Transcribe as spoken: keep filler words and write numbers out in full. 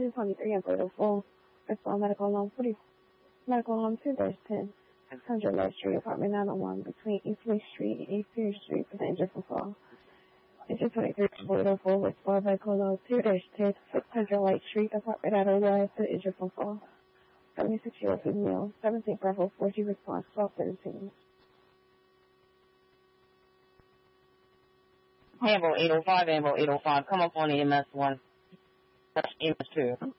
two twenty-three and thirty-four. Respond medical alarm forty. Medical alarm two dash ten. six hundred Lake Street, apartment nine oh one, between Eastway Street and East Pierce Street, for the injured for fall. Engine twenty-three four oh four, respond medical alarm two dash ten. six hundred Lake Street, apartment nine oh one, for the injured for fall. seventy-six year old female, seventeen Bravo four G response, twelve seventeen. Ambo eight oh five, Ambo eight oh five, come up on E M S one. E M S two.